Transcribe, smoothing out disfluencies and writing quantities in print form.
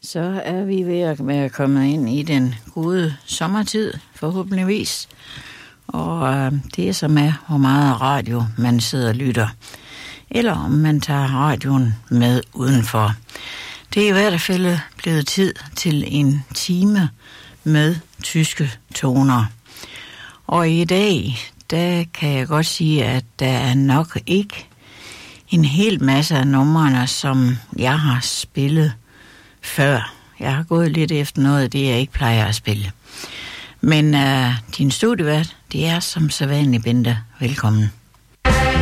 Så er vi ved at være kommet ind i den gode sommertid, forhåbentligvis. Og det som er, hvor meget radio man sidder og lytter. Eller om man tager radioen med udenfor. Det er i hvert fald blevet tid til en time med tyske toner. Og i dag, der kan jeg godt sige, at der er nok ikke en hel masse af numrene, som jeg har spillet før. Jeg har gået lidt efter noget af det, jeg ikke plejer at spille. Men din studievært, det er som sædvanlig, Bente. Velkommen.